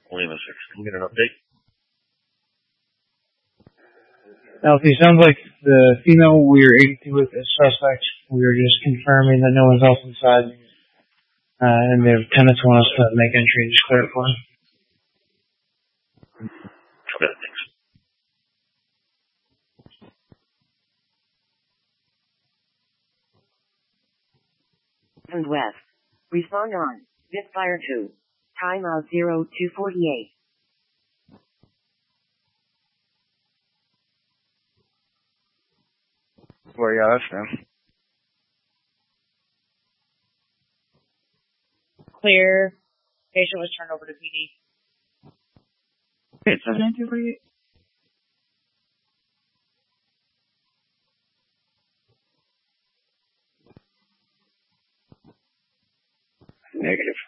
Lima 6, can we get an update? Alfie, sounds like the female we are 82 with is suspect. We are just confirming that no one's else inside. And the tenants want us to make entry and just clear it for them. Okay, thanks. And West. Respond on. Bitfire 2. Timeout 0248. Well, yeah, that's them. Clear. Patient was turned over to PD. It's 7248. Negative.